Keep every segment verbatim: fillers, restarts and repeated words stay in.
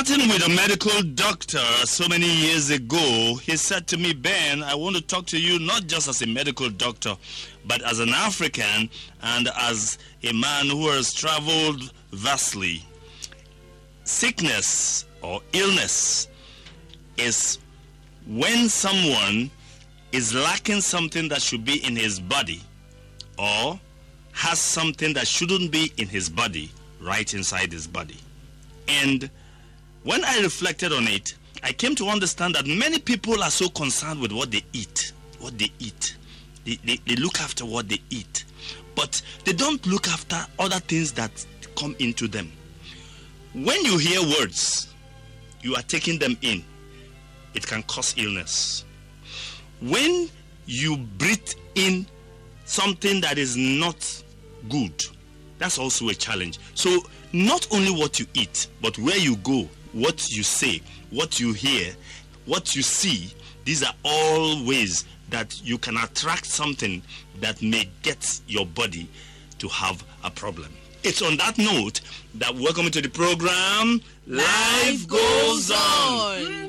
Starting with a medical doctor so many years ago, he said to me, Ben, I want to talk to you not just as a medical doctor, but as an African and as a man who has traveled vastly. Sickness or illness is when someone is lacking something that should be in his body or has something that shouldn't be in his body right inside his body. And when I reflected on it, I came to understand that many people are so concerned with what they eat, what they eat. They, they, they look after what they eat, but they don't look after other things that come into them. When you hear words, you are taking them in. It can cause illness. When you breathe in something that is not good, that's also a challenge. So not only what you eat, but where you go, what you say, what you hear, what you see, these are all ways that you can attract something that may get your body to have a problem. It's on that note that welcome to the program, Life Goes On.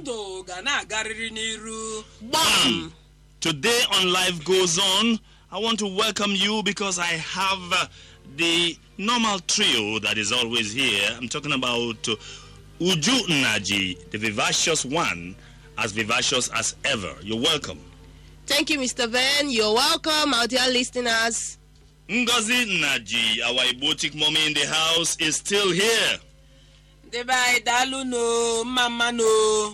Bam! Today on Life Goes On, I want to welcome you because I have uh, the normal trio that is always here. I'm talking about uh, Uju Nnaji, the vivacious one, as vivacious as ever. You're welcome. Thank you, Mister Ben. You're welcome, our dear listeners. Ngozi Nnaji, our Ibotic mommy in the house, is still here. Debai dalu no, mama no.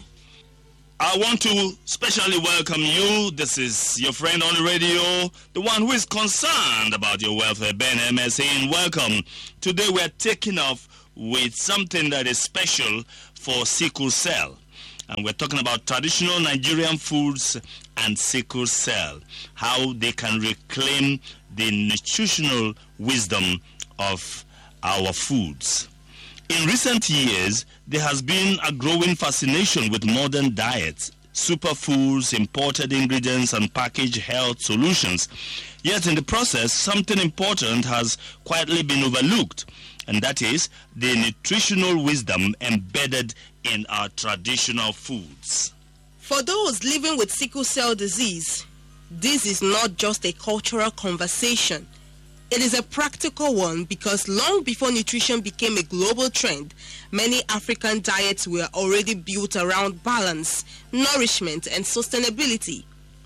I want to specially welcome you. This is your friend on the radio, the one who is concerned about your welfare, Ben M S, saying welcome. Today we're taking off with something that is special for sickle cell. And we're talking about traditional Nigerian foods and sickle cell, how they can reclaim the nutritional wisdom of our foods. In recent years, there has been a growing fascination with modern diets, superfoods, imported ingredients, and packaged health solutions. Yet in the process, something important has quietly been overlooked, and that is the nutritional wisdom embedded in our traditional foods. For those living with sickle cell disease, this is not just a cultural conversation. It is a practical one because long before nutrition became a global trend, many African diets were already built around balance, nourishment, and sustainability.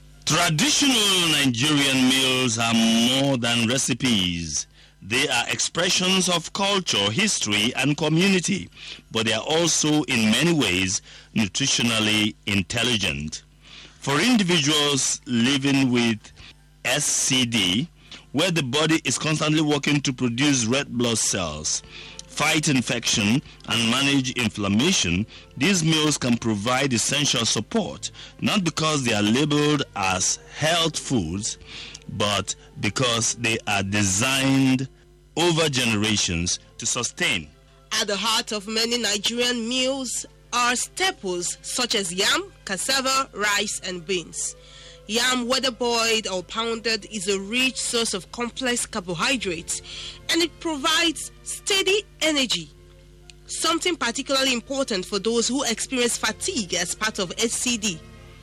Traditional Nigerian meals are more than recipes. They are expressions of culture, history, and community, but they are also in many ways nutritionally intelligent. For individuals living with S C D, where the body is constantly working to produce red blood cells, fight infection, and manage inflammation, these meals can provide essential support, not because they are labeled as health foods, but because they are designed over generations to sustain. At the heart of many Nigerian meals are staples such as yam, cassava, rice, and beans. Yam, whether boiled or pounded, is a rich source of complex carbohydrates, and it provides steady energy, something particularly important for those who experience fatigue as part of S C D.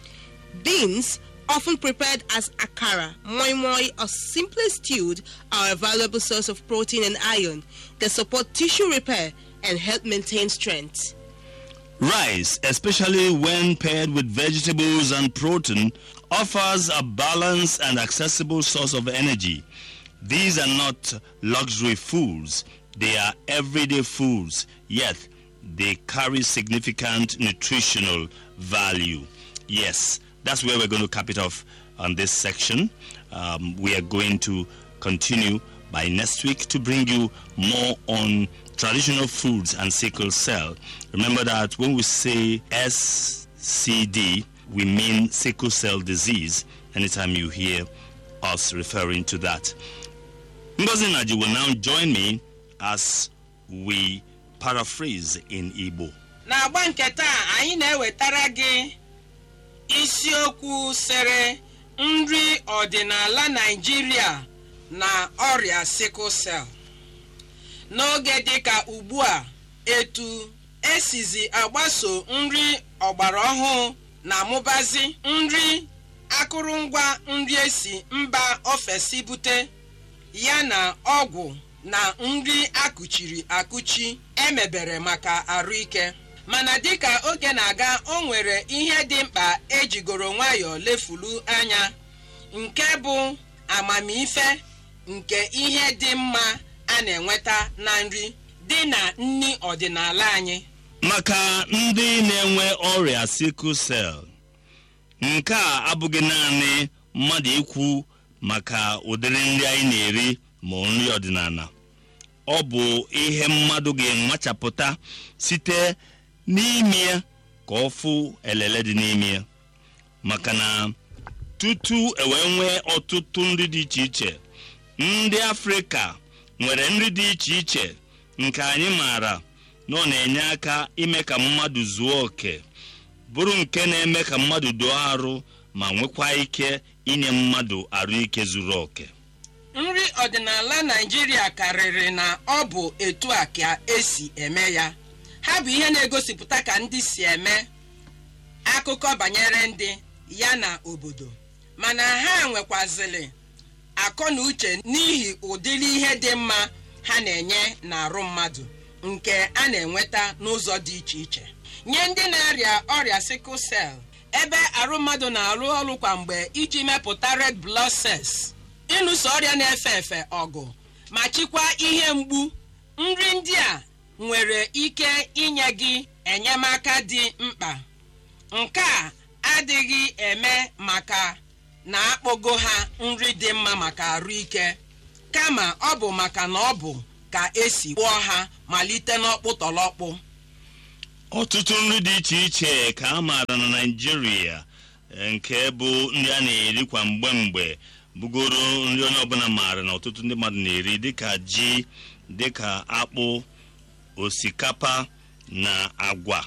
Beans, often prepared as akara, moi moi, or simply stewed, are a valuable source of protein and iron that support tissue repair and help maintain strength. Rice, especially when paired with vegetables and protein, offers a balanced and accessible source of energy. These are not luxury foods. They are everyday foods, yet they carry significant nutritional value. Yes, that's where we're going to cap it off on this section. Um, we are going to continue by next week to bring you more on traditional foods and sickle cell. Remember that when we say S C D, we mean sickle cell disease, anytime you hear us referring to that. Ngozi Nnaji will now join me as we paraphrase in Igbo. Na agba nke taa anyị na-ewetara gị isiokwu sere nri ọdịnala Nigeria na ọrịa sickle cell. N'oge dịka ugbu a, etu esizi agbaso nri ọgbara ọhụụ na amụbazi nri akụrụngwa nri esi mba ofesi bute ya na ọgwụ na nri akụchiri akụchi emebere maka arụike. Mana dịka oge na-aga, o nwere ihe dị mkpa ejigoro nwayọọ lefulu anya, nke bụ amamife nke ihe dị mma a na-enweta na nri dị na nri ọdịnala anyị. Maka ndị na-enwe ọrịa sickle cell, nke a abụghị naanị mmadụ ikwu maka ụdịrị nri anyị na-eri ma nri ọdịnala. Ọ bụ ihe mmadụ ga-enwechapụta site n'ime ya ka ọ fụ elele dị n'ime ya. Maka na tutu ewee nwee ọtụtụ nri dị iche iche, ndị Afrịka nwere nri dị iche iche nke anyị maara na ọ na-enye aka ime ka mmadụ zuo oke, bụrụ nke na-eme ka mmadụ doo arụ ma nwekwa ike inye mmadụ arụike zuru oke. Nri ọdịnala Naịjirịa karịrị na ọ bụ etu a ka esi eme ya. Ha bụ ihe na-egosipụta ka ndị si eme akụkọ banyere ndị ya na obodo, mana ha nwekwazịrị akọ na uche n'ihi ụdịrị ihe dị mma ha na-enye n'arụ mmadụ, nke a na-enweta n'ụzọ dị iche iche. Nye ndị na-arịa ọrịa sickle cell, ebe arụ mmadụ na-arụ ọrụ kwa mgbe iji mepụta red blood cells, ịlụso ọrịa na-efe efe ọgụ ma chịkwaa ihe mgbu, nri ndị a nwere ike inye gị enyemaka dị mkpa. Nke a adịghị eme maka na akpọgo ha nri dị mma maka arụike, kama ọ bụ maka na ọ bụ ka esi kpụọ ha malite n'ọkpụtọlọkpụ. Ọtụtụ nri dị iche iche ka a maara na Naịjirịa, nke bụ nri a na-eri kwa mgbe mgbe, bugoro nri onye ọbụla maara na ọtụtụ ndị mmadụ na-eri, dịka ji, dịka akpụ, osikapa na agwa.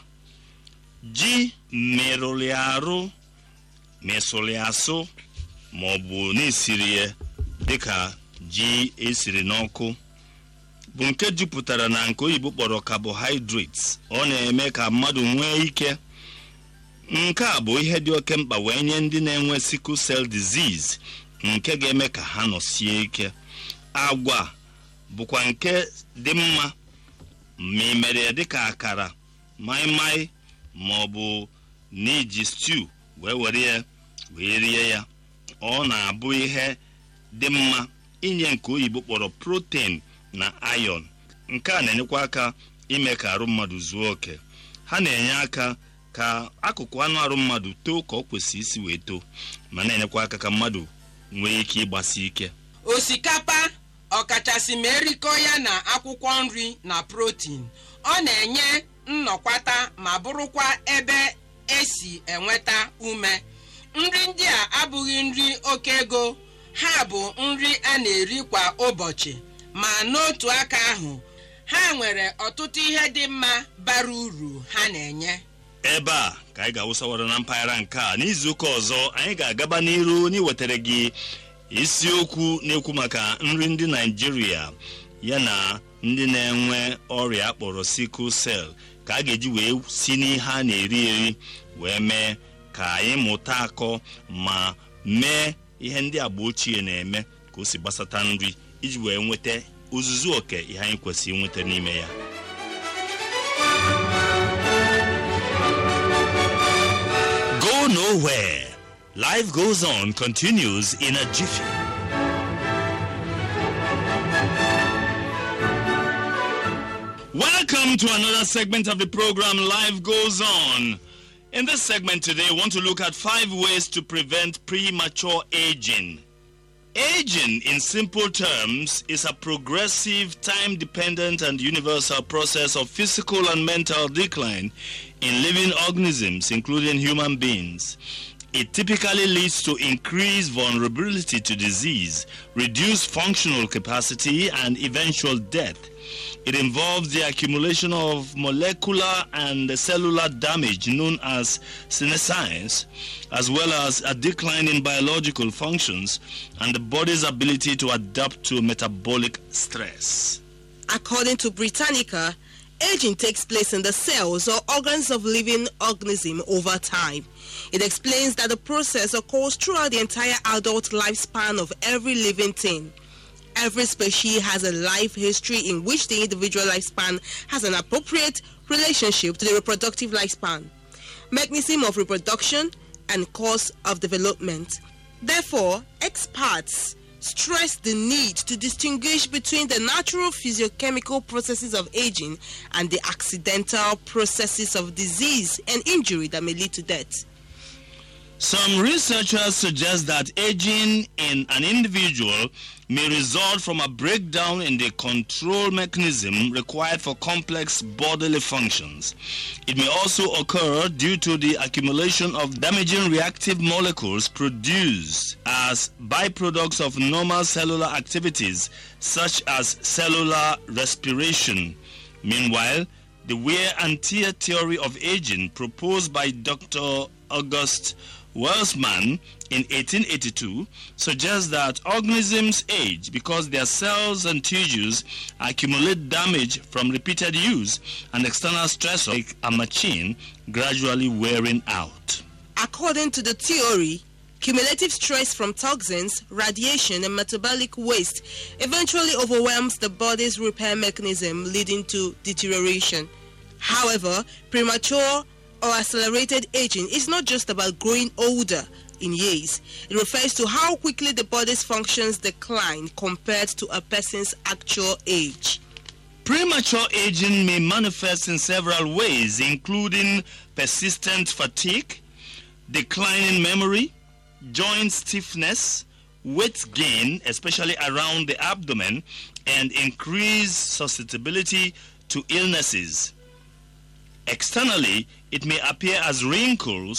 Ji merụrụ arụ, mesụrụ asụ, ma ọ bụ na-esiri ya dịka ji esiri n'ọkụ, bụ nke jupụtara na nke oyibo kpọrọ carbohydrates. Ọ na-eme ka mmadụ nwee ike. Nke a bụ ihe dị oke mkpa wee nye ndị na-enwe sickle cell disease, nke ga-eme ka ha nọsie ike. Agwa bụkwa nke dị mma ma imere ya dịka akara, maịmaị, ma ọ bụ n'iji stew wee were ya wee rie ya. Ọ na-abụ ihe dị mma inye nke oyibo kpọrọ protein na iron. Nke a na-enyekwa aka ime ka arụ mmadụ zuo oke. Ha na-enye aka ka akụkụ anụ arụ mmadụ too ka ọ kwesị isi wee too, ma na-enyekwa aka ka mmadụ nwee ike ịgbasi ike. Osikapa, ọkachasị ma erikọ ya na akwụkwọ nri na protein, ọ na-enye nnọkwata ma bụrụkwa ebe esi enweta ume. Nri ndị a abụghị nri oke ego, ha bụ nri a na-eri kwa ụbọchị, ma n'otu aka ahụ ha nwere ọtụtụ ihe dị mma bara uru ha na-enye. Ebe a ka anyị ga-awụsawara na mpaghara nke a. N'izu ụka ọzọ anyị ga-agaba n'iru n'iwetara gị isiokwu na-ekwu maka nri ndị Naịjirịa ya na ndị na-enwe ọrịa akpọrọ sickle cell, ka a ga-eji wee si n'ihe a na-eri eri wee mee ka anyị mụta akọ ma mee ihe ndị agba ochie na-eme ka o si gbasata nri, iji wee nweta ozuzu oke ihe anyị kwesịrị nweta n'ime ya. Go nowhere. Life Goes On continues in a jiffy. Welcome to another segment of the program Life Goes On. In this segment today, I want to look at five ways to prevent premature aging. Aging, in simple terms, is a progressive, time-dependent and universal process of physical and mental decline in living organisms, including human beings. It typically leads to increased vulnerability to disease, reduced functional capacity, and eventual death. It involves the accumulation of molecular and cellular damage known as senescence, as well as a decline in biological functions and the body's ability to adapt to metabolic stress. According to Britannica, Aging takes place in the cells or organs of living organism over time. It explains that the process occurs throughout the entire adult lifespan of every living thing. Every species has a life history in which the individual lifespan has an appropriate relationship to the reproductive lifespan, mechanism of reproduction, and cause of development. Therefore, experts stress the need to distinguish between the natural physiochemical processes of aging and the accidental processes of disease and injury that may lead to death. Some researchers suggest that aging in an individual may result from a breakdown in the control mechanism required for complex bodily functions. It may also occur due to the accumulation of damaging reactive molecules produced as byproducts of normal cellular activities, such as cellular respiration. Meanwhile, the wear and tear theory of aging proposed by Doctor August Welsman in eighteen eighty-two suggests that organisms age because their cells and tissues accumulate damage from repeated use and external stress, like a machine gradually wearing out. According to the theory, cumulative stress from toxins, radiation, and metabolic waste eventually overwhelms the body's repair mechanism, leading to deterioration. However, premature or accelerated aging is not just about growing older in years. It refers to how quickly the body's functions decline compared to a person's actual age. Premature aging may manifest in several ways, including persistent fatigue, declining memory, joint stiffness, weight gain, especially around the abdomen, and increased susceptibility to illnesses. Externally, it may appear as wrinkles